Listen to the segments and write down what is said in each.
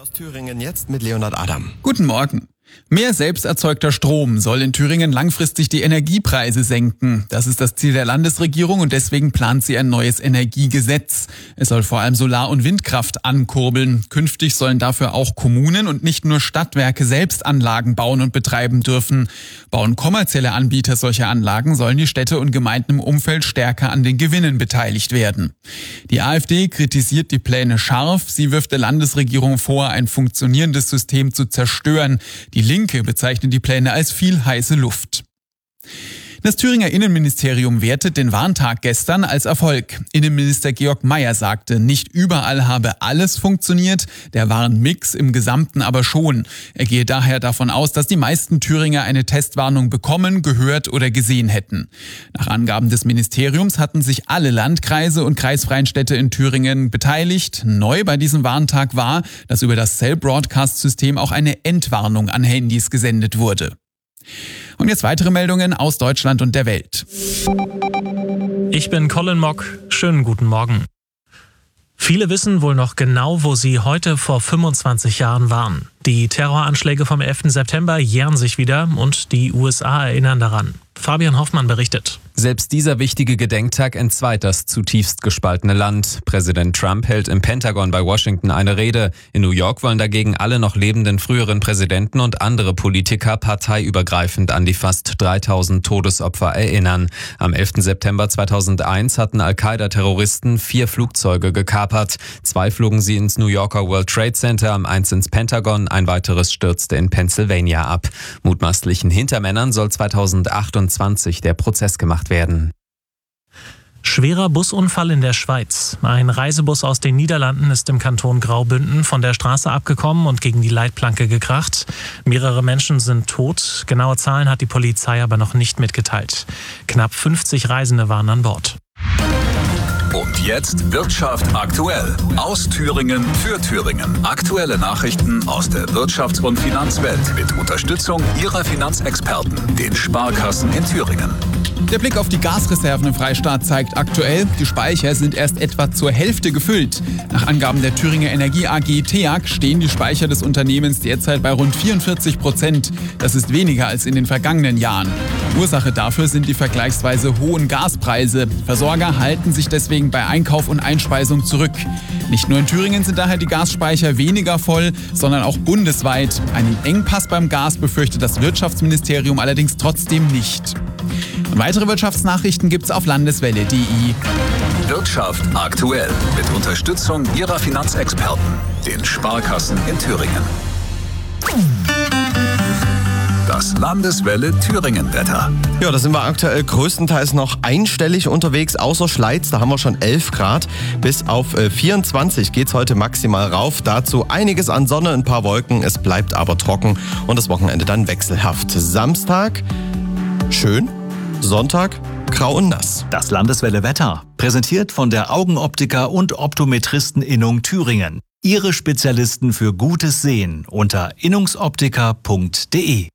aus Thüringen jetzt mit Leonhard Adam. Guten Morgen. Mehr selbsterzeugter Strom soll in Thüringen langfristig die Energiepreise senken. Das ist das Ziel der Landesregierung und deswegen plant sie ein neues Energiegesetz. Es soll vor allem Solar- und Windkraft ankurbeln. Künftig sollen dafür auch Kommunen und nicht nur Stadtwerke selbst Anlagen bauen und betreiben dürfen. Bauen kommerzielle Anbieter solcher Anlagen, sollen die Städte und Gemeinden im Umfeld stärker an den Gewinnen beteiligt werden. Die AfD kritisiert die Pläne scharf. Sie wirft der Landesregierung vor, ein funktionierendes System zu zerstören. Die Linke bezeichnet die Pläne als viel heiße Luft. Das Thüringer Innenministerium wertet den Warntag gestern als Erfolg. Innenminister Georg Mayer sagte, nicht überall habe alles funktioniert, der Warnmix im Gesamten aber schon. Er gehe daher davon aus, dass die meisten Thüringer eine Testwarnung bekommen, gehört oder gesehen hätten. Nach Angaben des Ministeriums hatten sich alle Landkreise und kreisfreien Städte in Thüringen beteiligt. Neu bei diesem Warntag war, dass über das Cell-Broadcast-System auch eine Entwarnung an Handys gesendet wurde. Und jetzt weitere Meldungen aus Deutschland und der Welt. Ich bin Colin Mock. Schönen guten Morgen. Viele wissen wohl noch genau, wo sie heute vor 25 Jahren waren. Die Terroranschläge vom 11. September jähren sich wieder und die USA erinnern daran. Fabian Hoffmann berichtet. Selbst dieser wichtige Gedenktag entzweit das zutiefst gespaltene Land. Präsident Trump hält im Pentagon bei Washington eine Rede. In New York wollen dagegen alle noch lebenden früheren Präsidenten und andere Politiker parteiübergreifend an die fast 3000 Todesopfer erinnern. Am 11. September 2001 hatten Al-Qaida-Terroristen 4 Flugzeuge gekapert. 2 flogen sie ins New Yorker World Trade Center, 1 ins Pentagon, ein weiteres stürzte in Pennsylvania ab. Mutmaßlichen Hintermännern soll 2028 der Prozess gemacht werden. Schwerer Busunfall in der Schweiz. Ein Reisebus aus den Niederlanden ist im Kanton Graubünden von der Straße abgekommen und gegen die Leitplanke gekracht. Mehrere Menschen sind tot. Genaue Zahlen hat die Polizei aber noch nicht mitgeteilt. Knapp 50 Reisende waren an Bord. Und jetzt Wirtschaft aktuell. Aus Thüringen für Thüringen. Aktuelle Nachrichten aus der Wirtschafts- und Finanzwelt mit Unterstützung Ihrer Finanzexperten, den Sparkassen in Thüringen. Der Blick auf die Gasreserven im Freistaat zeigt aktuell, die Speicher sind erst etwa zur Hälfte gefüllt. Nach Angaben der Thüringer Energie AG TEAG stehen die Speicher des Unternehmens derzeit bei rund 44%. Das ist weniger als in den vergangenen Jahren. Ursache dafür sind die vergleichsweise hohen Gaspreise. Versorger halten sich deswegen bei Einkauf und Einspeisung zurück. Nicht nur in Thüringen sind daher die Gasspeicher weniger voll, sondern auch bundesweit. Einen Engpass beim Gas befürchtet das Wirtschaftsministerium allerdings trotzdem nicht. Und weitere Wirtschaftsnachrichten gibt's auf landeswelle.de. Wirtschaft aktuell mit Unterstützung Ihrer Finanzexperten, den Sparkassen in Thüringen. Das Landeswelle Thüringen-Wetter. Ja, da sind wir aktuell größtenteils noch einstellig unterwegs, außer Schleiz, da haben wir schon 11 Grad. Bis auf 24 geht's heute maximal rauf. Dazu einiges an Sonne, ein paar Wolken, es bleibt aber trocken und das Wochenende dann wechselhaft. Samstag schön, Sonntag grau und nass. Das Landeswelle Wetter, präsentiert von der Augenoptiker und Optometristeninnung Thüringen. Ihre Spezialisten für gutes Sehen unter innungsoptiker.de.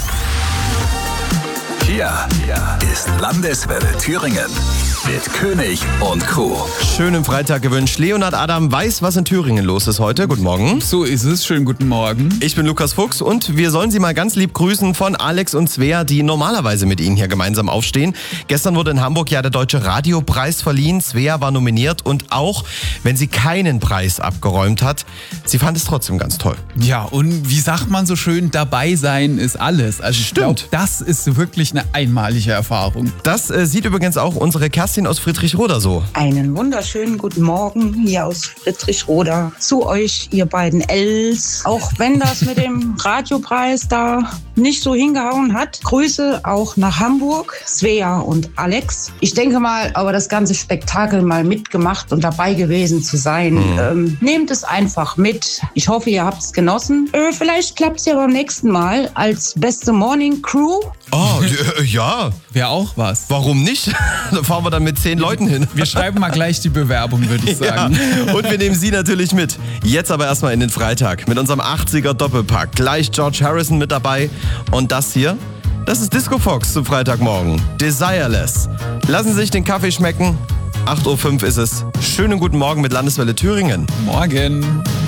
Hier ist Landeswelle Thüringen mit König und Co. Schönen Freitag gewünscht. Leonhard Adam weiß, was in Thüringen los ist heute. Guten Morgen. So ist es. Schönen guten Morgen. Ich bin Lukas Fuchs und wir sollen Sie mal ganz lieb grüßen von Alex und Svea, die normalerweise mit Ihnen hier gemeinsam aufstehen. Gestern wurde in Hamburg ja der Deutsche Radiopreis verliehen. Svea war nominiert und auch, wenn sie keinen Preis abgeräumt hat, sie fand es trotzdem ganz toll. Ja, und wie sagt man so schön, dabei sein ist alles. Also ich glaube, das ist wirklich eine einmalige Erfahrung. Das sieht übrigens auch unsere Kerstin aus Friedrichroda so. Einen wunderschönen guten Morgen hier aus Friedrichroda zu euch, ihr beiden Els. Auch wenn das mit dem Radiopreis da nicht so hingehauen hat, Grüße auch nach Hamburg, Svea und Alex. Ich denke mal, aber das ganze Spektakel mal mitgemacht und dabei gewesen zu sein. Nehmt es einfach mit. Ich hoffe, ihr habt es genossen. Vielleicht klappt es ja beim nächsten Mal als beste Morning Crew. Oh, ja. Wäre auch was. Warum nicht? Da fahren wir dann mit 10 Leuten hin. Wir schreiben mal gleich die Bewerbung, würde ich sagen. Ja. Und wir nehmen Sie natürlich mit. Jetzt aber erstmal in den Freitag mit unserem 80er Doppelpack. Gleich George Harrison mit dabei. Und das hier, das ist Disco Fox zum Freitagmorgen. Desireless. Lassen Sie sich den Kaffee schmecken. 8:05 Uhr ist es. Schönen guten Morgen mit Landeswelle Thüringen. Morgen.